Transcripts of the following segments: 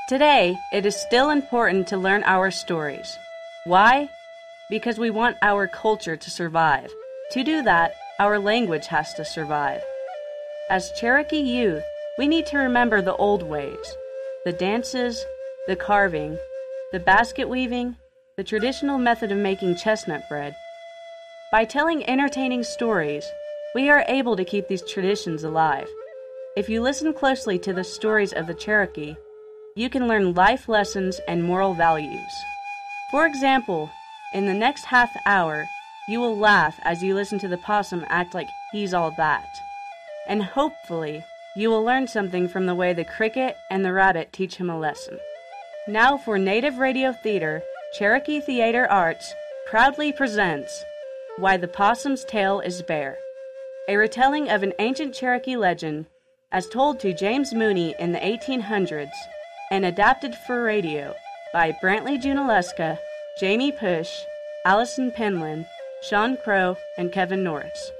Today, it is still important to learn our stories. Why? Because we want our culture to survive. To do that, our language has to survive. As Cherokee youth, we need to remember the old ways, the dances, the carving, the basket weaving, the traditional method of making chestnut bread. By telling entertaining stories, we are able to keep these traditions alive. If you listen closely to the stories of the Cherokee, you can learn life lessons and moral values. For example, in the next half hour, you will laugh as you listen to the possum act like he's all that. And hopefully, you will learn something from the way the cricket and the rabbit teach him a lesson. Now for Native Radio Theater, Cherokee Theater Arts proudly presents Why the Possum's Tail is Bare, a retelling of an ancient Cherokee legend as told to James Mooney in the 1800s and adapted for radio by Brantley Junaluska, Jamie Push, Allison Penland, Sean Crow, and Kevin Norris.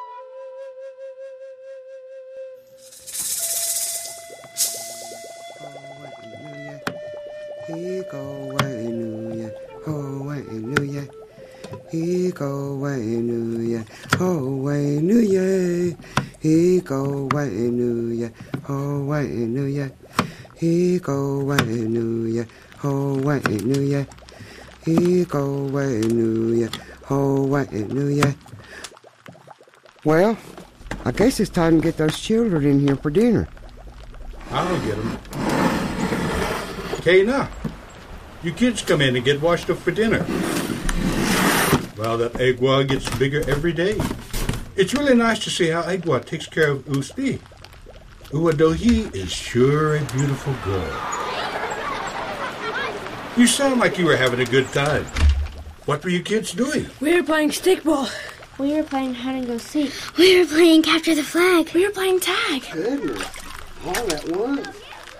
He go away, New Year, oh away, New Year. He go away, New Year, oh away, New Year. He go away, New Year, oh away, New Year. He go away, New Year, oh away, New Year. He go away, New Year, oh away, New Year. Well, I guess it's time to get those children in here for dinner. I'll get them. Okay, now, you kids come in and get washed up for dinner. Well, that Egwa gets bigger every day. It's really nice to see how Egwa takes care of Usti. Uadohi is sure a beautiful girl. You sound like you were having a good time. What were you kids doing? We were playing stickball. We were playing hide and go seek. We were playing capture the flag. We were playing tag. Goodness, all at once.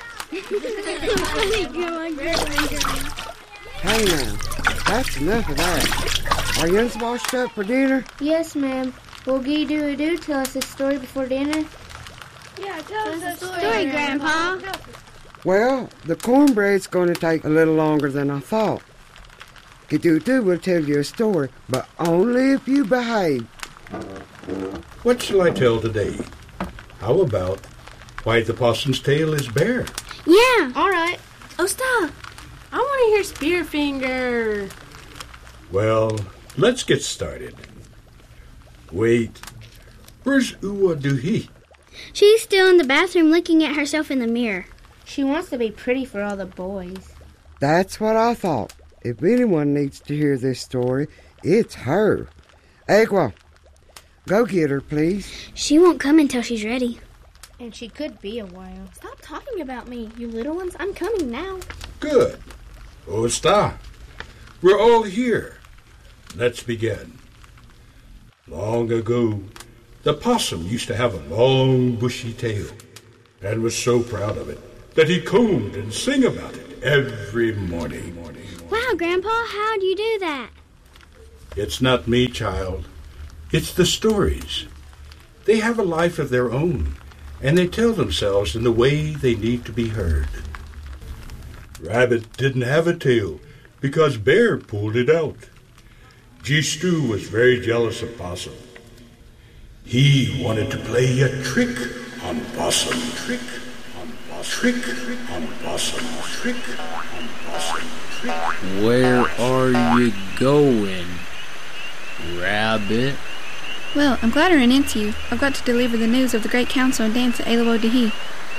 Hey now, that's enough of that. Are you washed up for dinner? Yes, ma'am. Will Gee-Doo-Doo tell us a story before dinner? Yeah, tell us a Story, Grandpa. Well, the cornbread's going to take a little longer than I thought. Gee-Doo-Doo will tell you a story, but only if you behave. What shall I tell today? How about Why the Possum's Tail is Bare? Yeah. All right. Oh, stop. I want to hear Spearfinger. Well, let's get started. Wait, where's Uaduhi? She's still in the bathroom looking at herself in the mirror. She wants to be pretty for all the boys. That's what I thought. If anyone needs to hear this story, it's her. Egwa, go get her, please. She won't come until she's ready. And she could be a while. Stop talking about me, you little ones. I'm coming now. Good. Osta, we're all here. Let's begin. Long ago, the possum used to have a long, bushy tail and was so proud of it that he combed and sang about it every morning. Wow, Grandpa, how'd you do that? It's not me, child. It's the stories. They have a life of their own, and they tell themselves in the way they need to be heard. Rabbit didn't have a tail because Bear pulled it out. G-Stew was very jealous of Possum. He wanted to play a trick on Possum. Trick on Possum. Trick on Possum. Trick on Possum. Where are you going, Rabbit? Well, I'm glad I ran into you. I've got to deliver the news of the great council and dance at Aloha-Dee.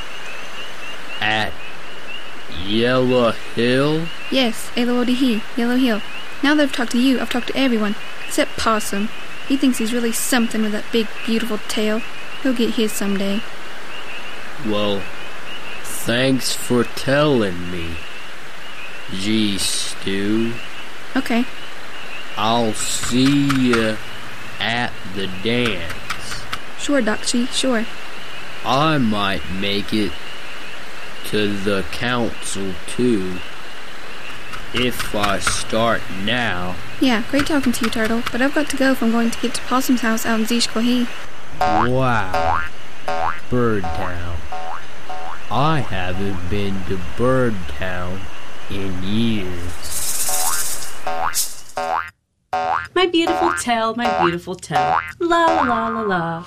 At Yellow Hill? Yes, Aloha-Dee, Yellow Hill. Now that I've talked to you, I've talked to everyone, except Possum. He thinks he's really something with that big, beautiful tail. He'll get his someday. Well, thanks for telling me, G-Stew. Okay. I'll see you at the dance. Sure, Doc Chi, sure. I might make it to the council, too. If I start now. Yeah, great talking to you, Turtle, but I've got to go if I'm going to get to Possum's house out in Zishkohi. Wow. Bird Town. I haven't been to Birdtown in years. My beautiful tail, my beautiful tail. La la la la la.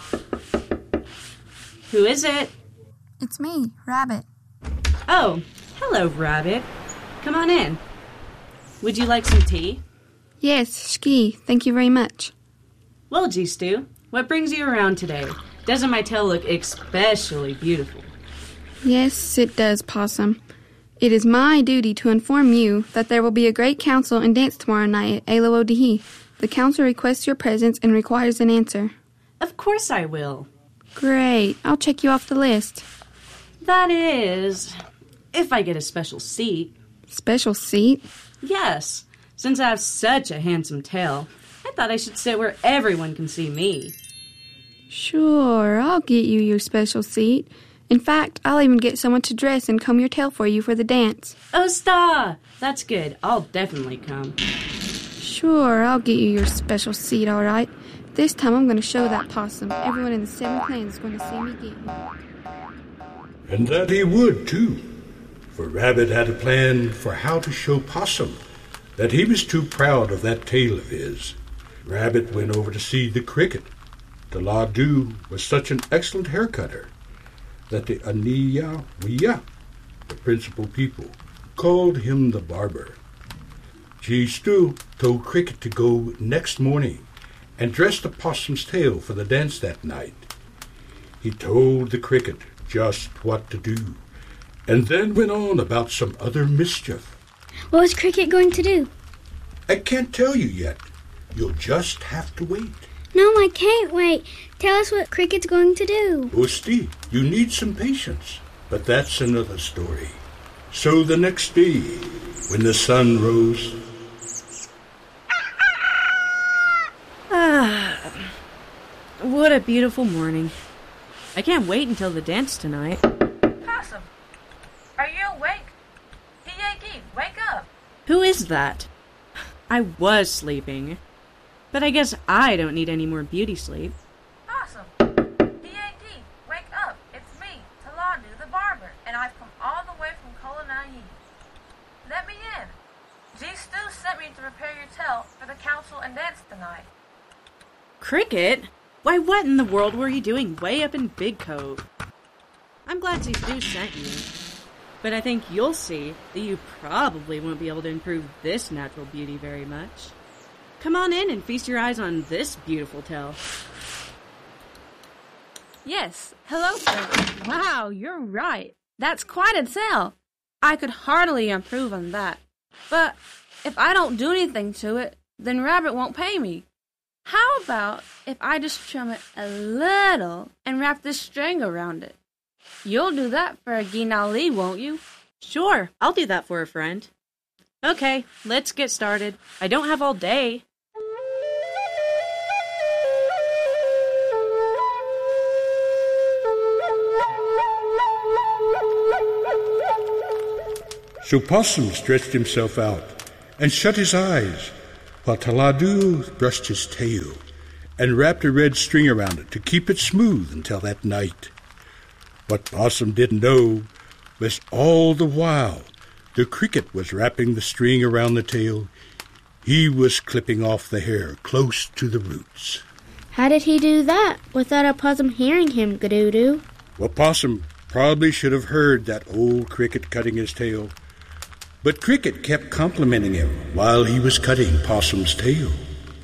Who is it? It's me, Rabbit. Oh, hello, Rabbit. Come on in. Would you like some tea? Yes, Ski, thank you very much. Well, G-Stew, what brings you around today? Doesn't my tail look especially beautiful? Yes, it does, Possum. It is my duty to inform you that there will be a great council and dance tomorrow night at Alo-O-Dee-Hee. The council requests your presence and requires an answer. Of course I will. Great. I'll check you off the list. That is, if I get a special seat. Special seat? Yes, since I have such a handsome tail, I thought I should sit where everyone can see me. Sure, I'll get you your special seat. In fact, I'll even get someone to dress and comb your tail for you for the dance. Oh, Star! That's good. I'll definitely come. Sure, I'll get you your special seat, all right. This time I'm going to show that Possum. Everyone in the 7 clans is going to see me get him. And that he would, too. For Rabbit had a plan for how to show Possum that he was too proud of that tail of his. Rabbit went over to see the Cricket. Taladu was such an excellent hair cutter that the Aniya-Wiya, the principal people, called him the barber. G-Stew told Cricket to go next morning and dress the Possum's tail for the dance that night. He told the Cricket just what to do, and then went on about some other mischief. What was Cricket going to do? I can't tell you yet. You'll just have to wait. No, I can't wait. Tell us what Cricket's going to do. Osti, you need some patience, but that's another story. So the next day, when the sun rose... What a beautiful morning. I can't wait until the dance tonight. Possum, are you awake? Hiegi, wake up. Who is that? I was sleeping. But I guess I don't need any more beauty sleep. Possum, Hiegi, wake up. It's me, Taladu the barber, and I've come all the way from Kolonai. Let me in. G-Stew sent me to prepare your tail for the council and dance tonight. Cricket? Why, what in the world were you doing way up in Big Cove? I'm glad G-Stew sent you. But I think you'll see that you probably won't be able to improve this natural beauty very much. Come on in and feast your eyes on this beautiful tail. Yes. Hello, sir. Wow, you're right. That's quite a tail. I could heartily improve on that. But if I don't do anything to it, then Rabbit won't pay me. How about if I just trim it a little and wrap this string around it? You'll do that for a Ginali, won't you? Sure, I'll do that for a friend. Okay, let's get started. I don't have all day. So Possum stretched himself out and shut his eyes, while Taladu brushed his tail and wrapped a red string around it to keep it smooth until that night. What Possum didn't know was all the while the Cricket was wrapping the string around the tail. He was clipping off the hair close to the roots. How did he do that without a Possum hearing him, Gadoo-Doo? Well, Possum probably should have heard that old Cricket cutting his tail, but Cricket kept complimenting him while he was cutting Possum's tail.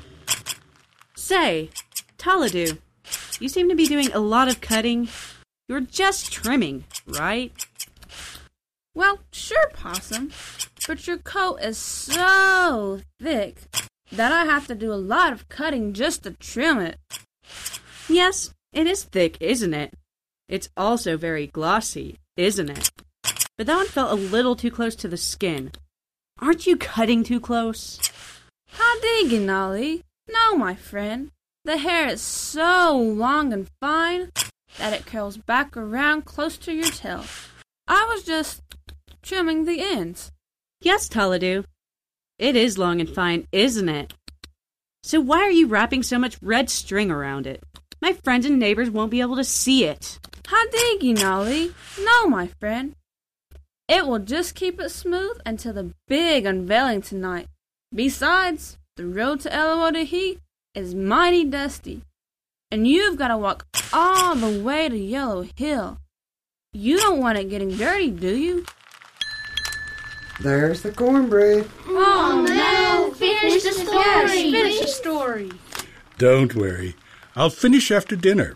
Say, Taladu, you seem to be doing a lot of cutting. You're just trimming, right? Well, sure, Possum. But your coat is so thick that I have to do a lot of cutting just to trim it. Yes, it is thick, isn't it? It's also very glossy, isn't it? But that one felt a little too close to the skin. Aren't you cutting too close? Howdy, Ginali. No, my friend. The hair is so long and fine that it curls back around close to your tail. I was just trimming the ends. Yes, Taladu. It is long and fine, isn't it? So why are you wrapping so much red string around it? My friends and neighbors won't be able to see it. Hadigi, Nolly. No, my friend. It will just keep it smooth until the big unveiling tonight. Besides, the road to Elowodahi is mighty dusty, and you've got to walk all the way to Yellow Hill. You don't want it getting dirty, do you? There's the cornbread. Oh, no! Finish the story! Yes, finish the story. Don't worry. I'll finish after dinner.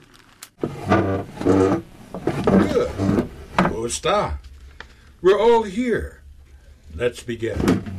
Good. ¿Cómo está? We're all here. Let's begin.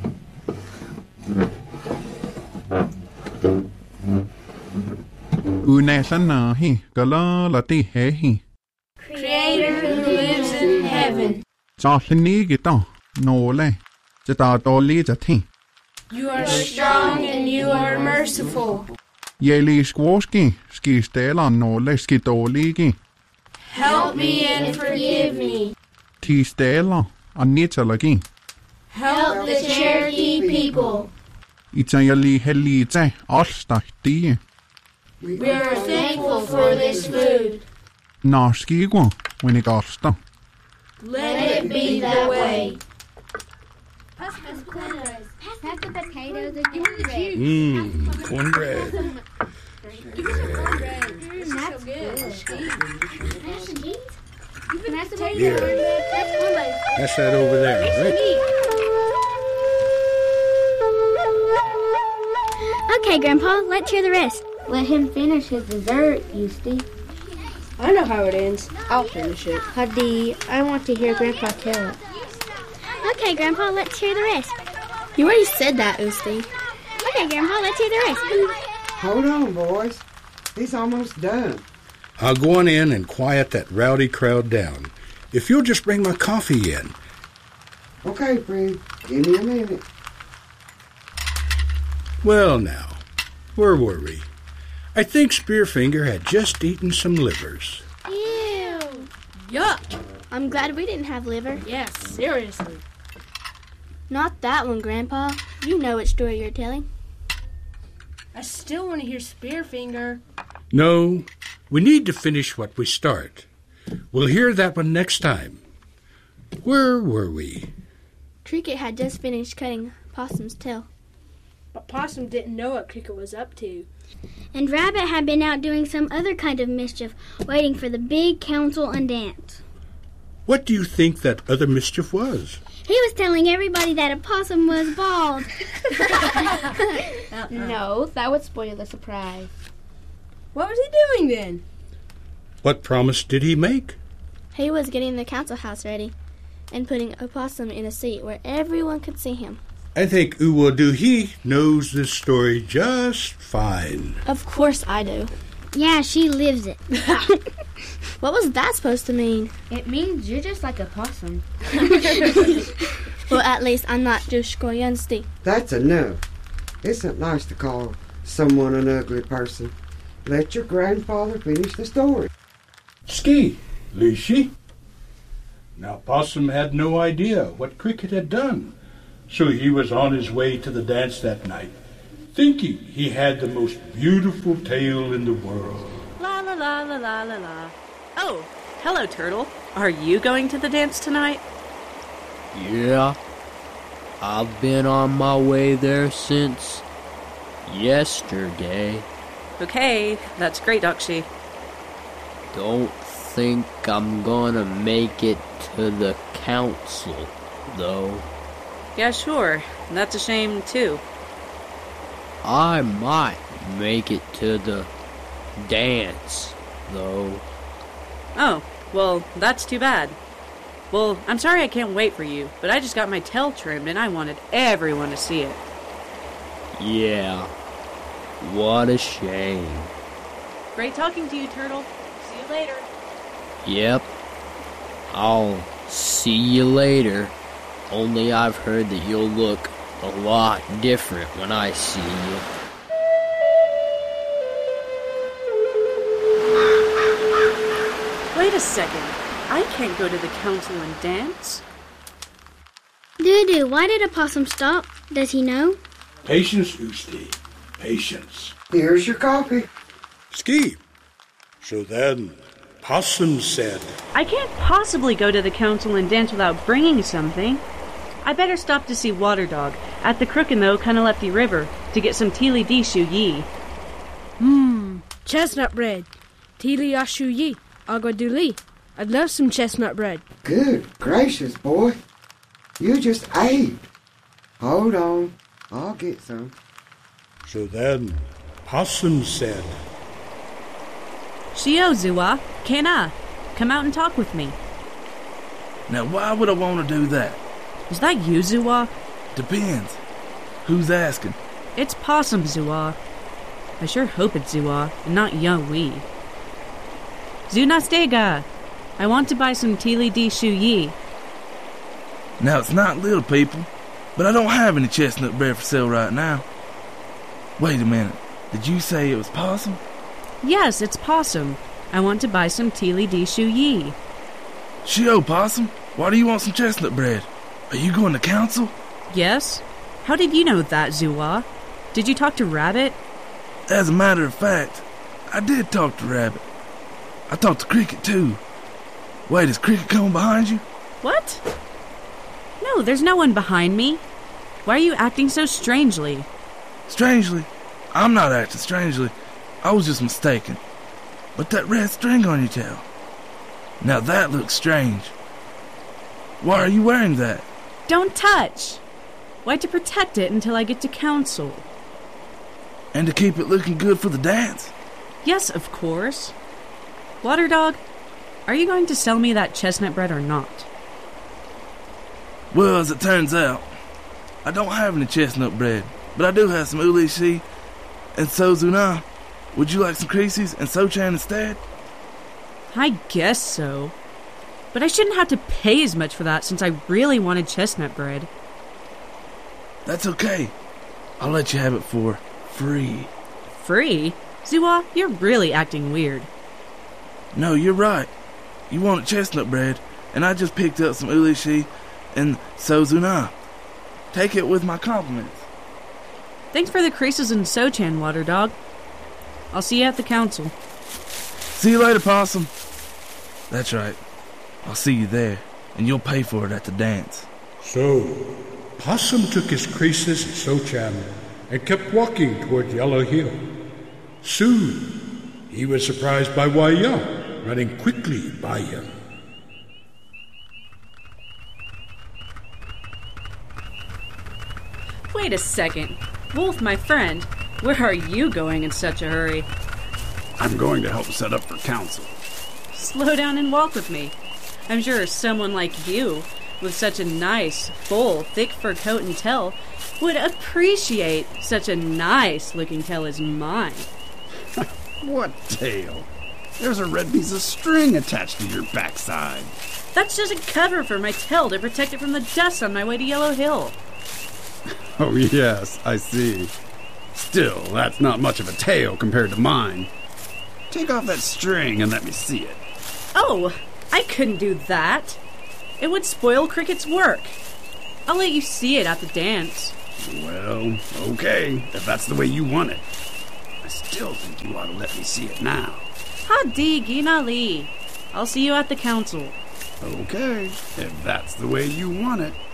Unasanahi galalati hehi. Creator who lives in heaven. Sahinigito nole. Jatatoli jati. You are strong and you are merciful. Yeli skwoski skistela nole skitoligi. Help me and forgive me. Tistela anitalagi. Help the Cherokee people. Itayali helite alstahti. We are thankful for this food. Narskigwa winigasta. Let it be that way. Pass the potatoes and give me the Cornbread. That's good. You can have some Here. That's that over there, right? Okay, Grandpa, let's hear the rest. Let him finish his dessert, Eustace. I know how it ends. I'll finish it. Hadi, I want to hear Grandpa tell it. Okay, Grandpa, let's hear the rest. You already said that, Eustace. Okay, Grandpa, let's hear the rest. Hold on, boys. He's almost done. I'll go on in and quiet that rowdy crowd down. If you'll just bring my coffee in. Okay, friend. Give me a minute. Well, now, where were we? I think Spearfinger had just eaten some livers. Ew. Yuck. I'm glad we didn't have liver. Yes, seriously. Not that one, Grandpa. You know which story you're telling. I still want to hear Spearfinger. No, we need to finish what we start. We'll hear that one next time. Where were we? Cricket had just finished cutting Possum's tail. But Possum didn't know what Cricket was up to. And Rabbit had been out doing some other kind of mischief, waiting for the big council and dance. What do you think that other mischief was? He was telling everybody that a possum was bald. No, that would spoil the surprise. What was he doing then? What promise did he make? He was getting the council house ready and putting a possum in a seat where everyone could see him. I think Uwaduhi knows this story just fine. Of course I do. Yeah, she lives it. What was that supposed to mean? It means you're just like a possum. Well, at least I'm not just Goyensti. That's enough. Isn't nice to call someone an ugly person. Let your grandfather finish the story. Ski, Lishi. Now Possum had no idea what Cricket had done, so he was on his way to the dance that night, thinking he had the most beautiful tail in the world. La la la la la la la. Oh, hello, Turtle. Are you going to the dance tonight? Yeah. I've been on my way there since yesterday. Okay, that's great, Dakshi. Don't think I'm gonna make it to the council, though. Yeah, sure. That's a shame, too. I might make it to the dance, though. Oh, well, that's too bad. Well, I'm sorry I can't wait for you, but I just got my tail trimmed and I wanted everyone to see it. Yeah. What a shame. Great talking to you, Turtle. See you later. Yep. I'll see you later. Only I've heard that you'll look a lot different when I see you. Wait a second. I can't go to the council and dance. Doo-doo, why did a possum stop? Does he know? Patience, Usti. Patience. Here's your coffee. Ski, So then, Possum said, I can't possibly go to the council and dance without bringing something. I better stop to see Water Dog at the Crook in the Oconalepty River to get some Teely Dee Shu Yi. Chestnut bread. Teely Ashu Yi. Aguaduli. I'd love some chestnut bread. Good gracious, boy. You just ate. Hold on. I'll get some. So then, Possum said, Shio, Zua, Kena, come out and talk with me. Now, why would I want to do that? Is that you, Zua? Depends. Who's asking? It's Possum, Zua. I sure hope it's Zua, and not Young Wee. Zunastega! I want to buy some Teely Dee Shu Yi. Now, it's not little people, but I don't have any chestnut bread for sale right now. Wait a minute. Did you say it was Possum? Yes, it's Possum. I want to buy some Teely Dee Shu Yi. Shio, Possum, why do you want some chestnut bread? Are you going to council? Yes? How did you know that, Zua? Did you talk to Rabbit? As a matter of fact, I did talk to Rabbit. I talked to Cricket, too. Wait, is Cricket coming behind you? What? No, there's no one behind me. Why are you acting so strangely? Strangely? I'm not acting strangely. I was just mistaken. But that red string on your tail. Now that looks strange. Why are you wearing that? Don't touch! Why, to protect it until I get to council. And to keep it looking good for the dance? Yes, of course. Water Dog, are you going to sell me that chestnut bread or not? Well, as it turns out, I don't have any chestnut bread, but I do have some ulishi and sozuna. Would you like some creases and sochan instead? I guess so. But I shouldn't have to pay as much for that since I really wanted chestnut bread. That's okay. I'll let you have it for free. Free? Zua, you're really acting weird. No, you're right. You wanted chestnut bread, and I just picked up some ulishi and sozuna. Take it with my compliments. Thanks for the creases and sochan, Water Dog. I'll see you at the council. See you later, Possum. That's right. I'll see you there, and you'll pay for it at the dance. So, Possum took his creases and sochan and kept walking toward Yellow Hill. Soon, he was surprised by Waya running quickly by him. Wait a second. Wolf, my friend, where are you going in such a hurry? I'm going to help set up for council. Slow down and walk with me. I'm sure someone like you, with such a nice, full, thick fur coat and tail, would appreciate such a nice-looking tail as mine. What tail? There's a red piece of string attached to your backside. That's just a cover for my tail to protect it from the dust on my way to Yellow Hill. Oh, yes, I see. Still, that's not much of a tail compared to mine. Take off that string and let me see it. Oh, I couldn't do that. It would spoil Cricket's work. I'll let you see it at the dance. Well, okay, if that's the way you want it. I still think you ought to let me see it now. Hadi Ginali. I'll see you at the council. Okay, if that's the way you want it.